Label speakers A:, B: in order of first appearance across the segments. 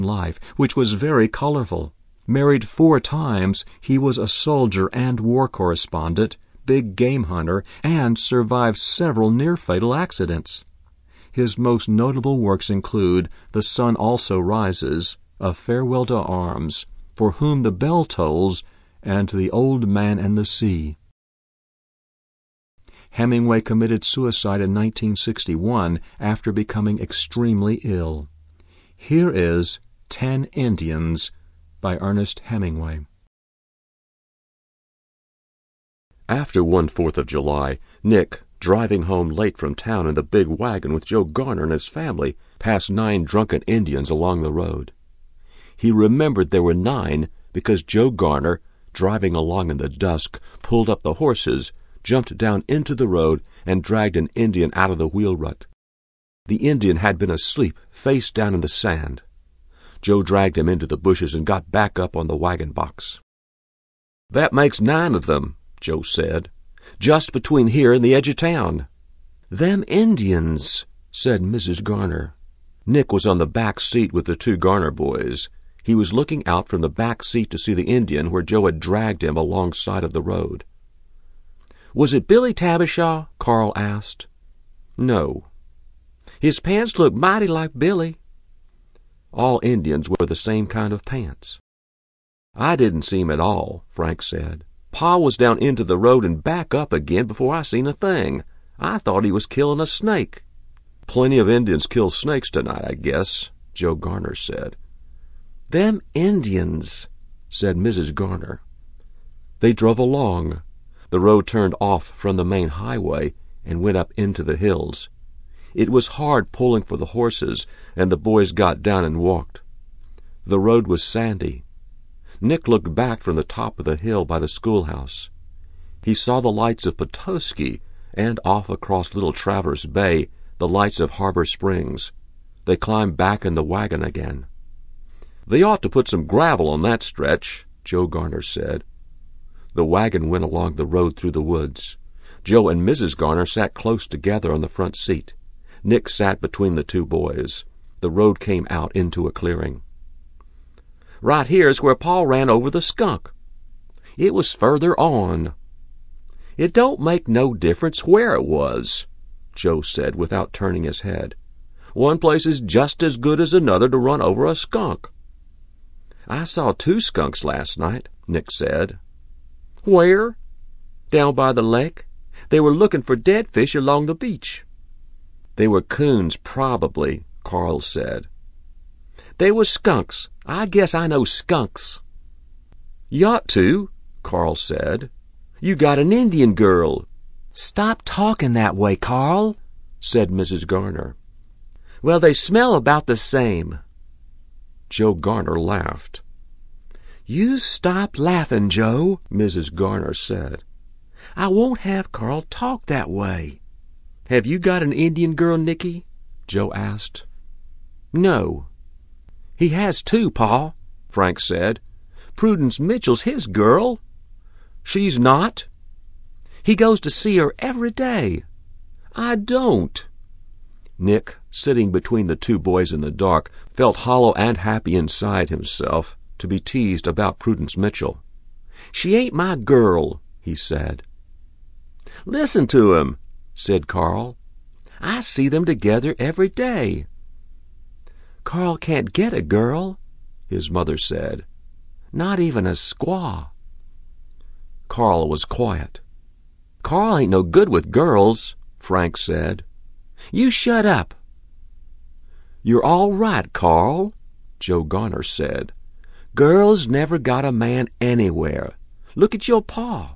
A: life, which was very colorful. Married 4 times, he was a soldier and war correspondent, big game hunter, and survived several near-fatal accidents. His most notable works include The Sun Also Rises, A Farewell to Arms, For Whom the Bell Tolls, and The Old Man and the Sea. Hemingway committed suicide in 1961 after becoming extremely ill. Here is 10 Indians by Ernest Hemingway.
B: After one 4th of July, Nick, driving home late from town in the big wagon with Joe Garner and his family, passed 9 drunken Indians along the road. He remembered there were 9 because Joe Garner, driving along in the dusk, pulled up the horses, jumped down into the road, and dragged an Indian out of the wheel rut. The Indian had been asleep, face down in the sand. Joe dragged him into the bushes and got back up on the wagon box. "That makes 9 of them," Joe said, "just between here and the edge of town." "Them Indians," said Mrs. Garner. Nick was on the back seat with the 2 Garner boys. He was looking out from the back seat to see the Indian where Joe had dragged him alongside of the road. "Was it Billy Tabashaw?" Carl asked. "No." "His pants look mighty like Billy." All Indians wear the same kind of pants. "I didn't see him at all," Frank said. "Pa was down into the road and back up again before I seen a thing. I thought he was killing a snake." "Plenty of Indians kill snakes tonight, I guess," Joe Garner said. "Them Indians," said Mrs. Garner. They drove along. The road turned off from the main highway and went up into the hills. It was hard pulling for the horses, and the boys got down and walked. The road was sandy. Nick looked back from the top of the hill by the schoolhouse. He saw the lights of Petoskey, and off across Little Traverse Bay, the lights of Harbor Springs. They climbed back in the wagon again. "They ought to put some gravel on that stretch," Joe Garner said. The wagon went along the road through the woods. Joe and Mrs. Garner sat close together on the front seat. Nick sat between the 2 boys. The road came out into a clearing. "Right here's where Pa ran over the skunk." "It was further on." "It don't make no difference where it was," Joe said without turning his head. "One place is just as good as another to run over a skunk." "I saw 2 skunks last night," Nick said. "Where?" "Down by the lake. They were looking for dead fish along the beach." "They were coons, probably," Carl said. "They was skunks. I guess I know skunks." "You ought to," Carl said. "You got an Indian girl." "Stop talking that way, Carl," said Mrs. Garner. "Well, they smell about the same." Joe Garner laughed. "You stop laughing, Joe," Mrs. Garner said. "I won't have Carl talk that way." "Have you got an Indian girl, Nicky?" Joe asked. "No." "He has 2, Pa," Frank said. "Prudence Mitchell's his girl." "She's not." "He goes to see her every day." "I don't." Nick, sitting between the 2 boys in the dark, felt hollow and happy inside himself to be teased about Prudence Mitchell. "She ain't my girl," he said. "Listen to him," said Carl. "I see them together every day." "Carl can't get a girl," his mother said. "Not even a squaw." Carl was quiet. "Carl ain't no good with girls," Frank said. "You shut up." "You're all right, Carl," Joe Garner said. "Girls never got a man anywhere. Look at your pa."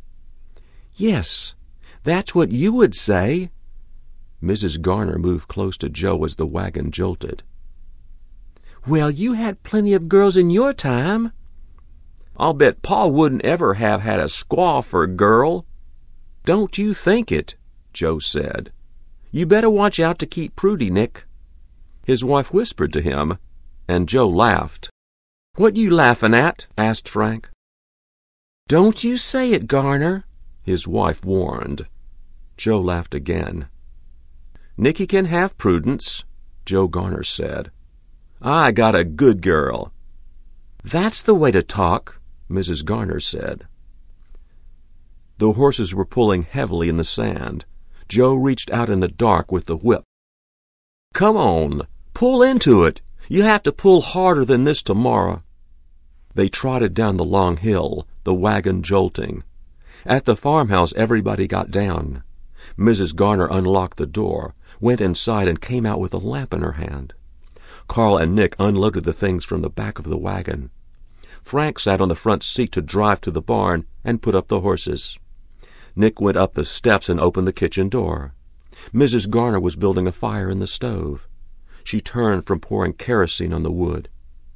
B: "Yes, that's what you would say." Mrs. Garner moved close to Joe as the wagon jolted. "Well, you had plenty of girls in your time." "I'll bet Pa wouldn't ever have had a squaw for a girl." "Don't you think it," Joe said. "You better watch out to keep Prudy, Nick." His wife whispered to him, and Joe laughed. "What you laughing at?" asked Frank. "Don't you say it, Garner," his wife warned. Joe laughed again. "Nicky can have Prudence," Joe Garner said. I got a good girl."
C: "That's the way to talk," Mrs. Garner said.
B: The horses were pulling heavily in the sand. Joe reached out in the dark with the whip.
C: "Come on, pull into it. You have to pull harder than this tomorrow."
B: They trotted down the long hill, the wagon jolting. At the farmhouse, everybody got down. Mrs. Garner unlocked the door, went inside, and came out with a lamp in her hand. Carl and Nick unloaded the things from the back of the wagon. Frank sat on the front seat to drive to the barn and put up the horses. Nick went up the steps and opened the kitchen door. Mrs. Garner was building a fire in the stove. She turned from pouring kerosene on the wood.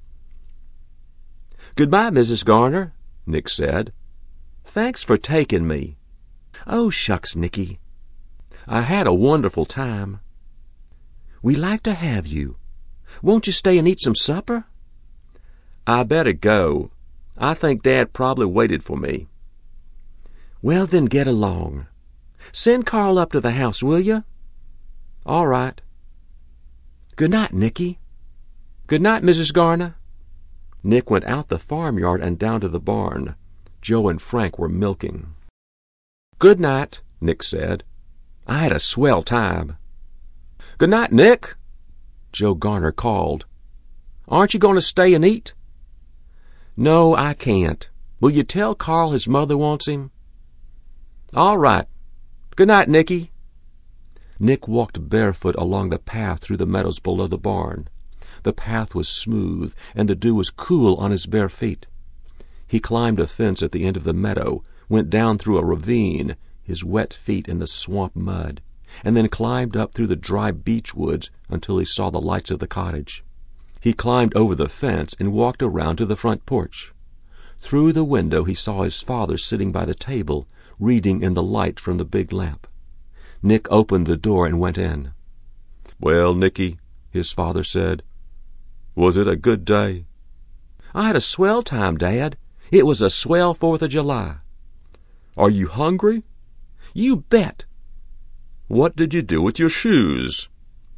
C: "Goodbye, Mrs. Garner,"
B: Nick said.
C: "Thanks for taking me." "Oh, shucks, Nicky."
B: "I had a wonderful time."
C: "We like to have you. Won't you stay and eat some supper?"
B: "I better go. I think Dad probably waited for me."
C: "Well, then get along. Send Carl up to the house, will you?"
B: "All right."
C: "Good night, Nicky."
B: "Good night, Mrs. Garner." Nick went out the farmyard and down to the barn. Joe and Frank were milking.
C: "Good night,"
B: Nick said.
C: "I had a swell time."
B: "Good night, Nick,"
C: Joe Garner called. "Aren't you going to stay and eat?"
B: "No, I can't. Will you tell Carl his mother wants him?"
C: "All right. Good night, Nicky."
B: Nick walked barefoot along the path through the meadows below the barn. The path was smooth, and the dew was cool on his bare feet. He climbed a fence at the end of the meadow, went down through a ravine, his wet feet in the swamp mud, and then climbed up through the dry beech woods until he saw the lights of the cottage. He climbed over the fence and walked around to the front porch. Through the window he saw his father sitting by the table, reading in the light from the big lamp. Nick opened the door and went in. "Well, Nicky," his father said, "was it a good day?"
C: "I had a swell time, Dad. It was a swell 4th of July.
B: "Are you hungry?"
C: "You bet."
B: "What did you do with your shoes?"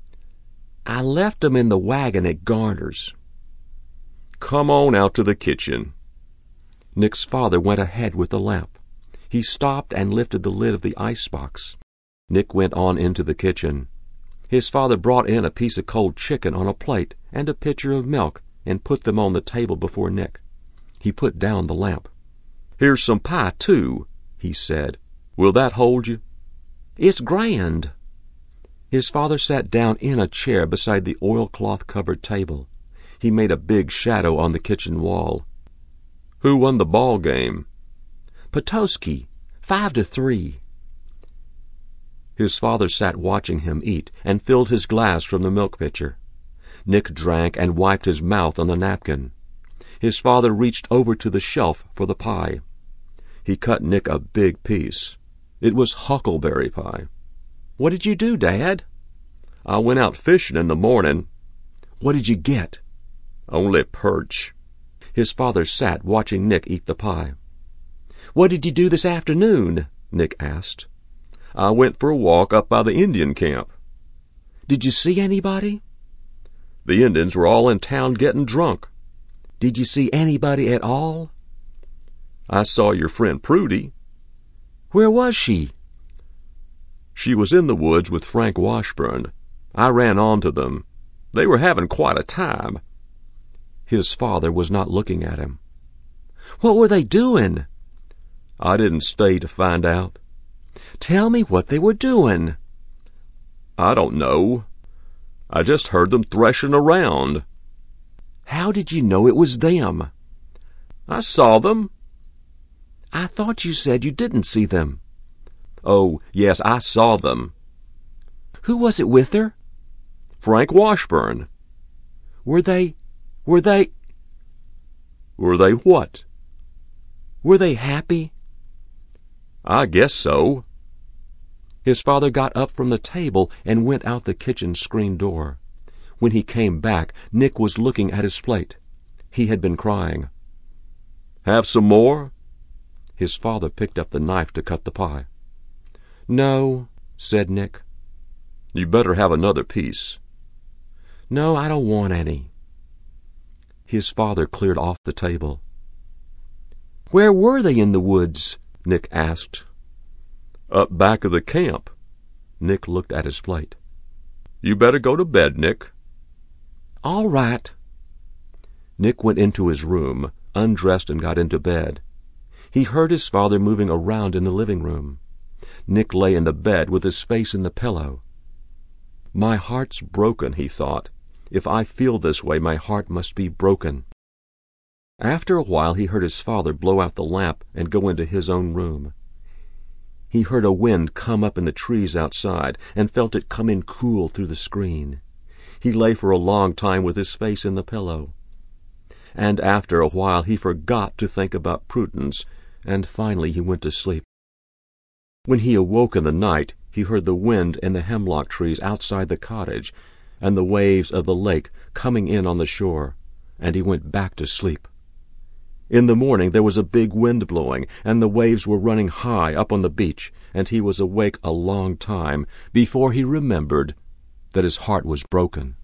C: "I left 'em in the wagon at Garner's."
B: "Come on out to the kitchen."
C: Nick's father went ahead with the lamp. He stopped and lifted the lid of the icebox.
B: Nick went on into the kitchen. His father brought in a piece of cold chicken on a plate and a pitcher of milk and put them on the table before Nick. He put down the lamp. "Here's some pie, too," he said. "Will that hold you?"
C: "It's grand."
B: His father sat down in a chair beside the oilcloth-covered table. He made a big shadow on the kitchen wall. "Who won the ball game?"
C: "Petoskey, 5-3.
B: His father sat watching him eat and filled his glass from the milk pitcher. Nick drank and wiped his mouth on the napkin. His father reached over to the shelf for the pie. He cut Nick a big piece. It was huckleberry pie.
C: "What did you do, Dad?"
B: "I went out fishing in the morning."
C: "What did you get?"
B: "Only perch." His father sat watching Nick eat the pie.
C: "What did you do this afternoon?" Nick asked.
B: "I went for a walk up by the Indian camp."
C: "Did you see anybody?"
B: "The Indians were all in town getting drunk."
C: "Did you see anybody at all?"
B: "I saw your friend Prudy."
C: "Where was she?"
B: "She was in the woods with Frank Washburn. I ran on to them. They were having quite a time." His father was not looking at him.
C: "What were they doing?"
B: "I didn't stay to find out."
C: "Tell me what they were doing."
B: "I don't know. I just heard them threshing around."
C: "How did you know it was them?"
B: "I saw them."
C: "I thought you said you didn't see them."
B: "Oh, yes, I saw them."
C: "Who was it with her?"
B: "Frank Washburn."
C: Were they...
B: "Were they what?"
C: Were they happy?"
B: "I guess so."
C: His father got up from the table and went out the kitchen screen door. When he came back, Nick was looking at his plate. He had been crying.
B: "Have some more?"
C: His father picked up the knife to cut the pie. "No," said Nick.
B: "You better have another piece."
C: "No, I don't want any." His father cleared off the table. "Where were they in the woods?" Nick asked.
B: "Up back of the camp."
C: Nick looked at his plate.
B: "You better go to bed, Nick."
C: "All right." Nick went into his room, undressed and got into bed. He heard his father moving around in the living room. Nick lay in the bed with his face in the pillow. "My heart's broken," he thought. "If I feel this way, my heart must be broken." After a while he heard his father blow out the lamp and go into his own room. He heard a wind come up in the trees outside and felt it come in cool through the screen. He lay for a long time with his face in the pillow. And after a while he forgot to think about Prudence, and finally he went to sleep. When he awoke in the night, he heard the wind in the hemlock trees outside the cottage, and the waves of the lake coming in on the shore, and he went back to sleep. In the morning there was a big wind blowing, and the waves were running high up on the beach, and he was awake a long time before he remembered that his heart was broken.